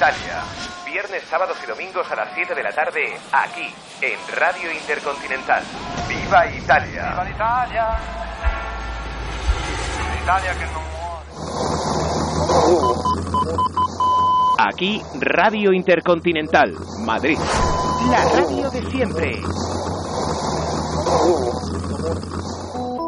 Italia. Viernes, sábados y domingos a las 7 de la tarde, aquí, en Radio Intercontinental. ¡Viva Italia! ¡Viva l'Italia! L'Italia que no muore. Aquí, Radio Intercontinental, Madrid. La radio de siempre.